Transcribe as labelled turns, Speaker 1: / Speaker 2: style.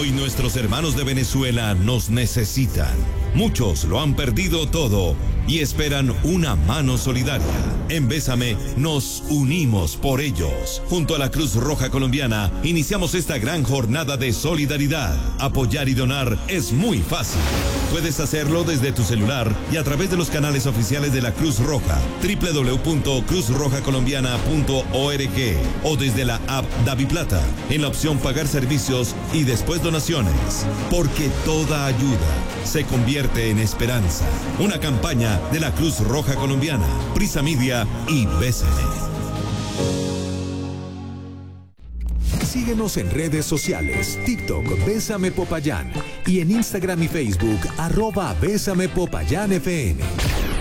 Speaker 1: Hoy nuestros hermanos de Venezuela nos necesitan. Muchos lo han perdido todo y esperan una mano solidaria. En Bésame nos unimos por ellos. Junto a la Cruz Roja Colombiana iniciamos esta gran jornada de solidaridad. Apoyar y donar es muy fácil. Puedes hacerlo desde tu celular y a través de los canales oficiales de la Cruz Roja, www.cruzrojacolombiana.org o desde la app DaviPlata, en la opción Pagar servicios y después donaciones. Porque toda ayuda se convierte en esperanza. Una campaña de la Cruz Roja Colombiana, Prisa Media y Bésame.
Speaker 2: Síguenos en redes sociales, TikTok, Bésame Popayán, y en Instagram y Facebook, @Bésame Popayán FM.